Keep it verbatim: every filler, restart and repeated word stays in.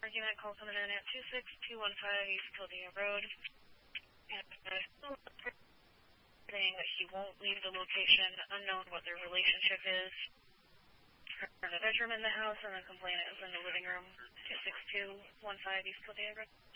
argument call coming in at two six two one five East Caldea Road. And uh, still saying that he won't leave the location, unknown what their relationship is. Her in the bedroom in the house, and the complainant is in the living room. two six two one five East Caldea Road.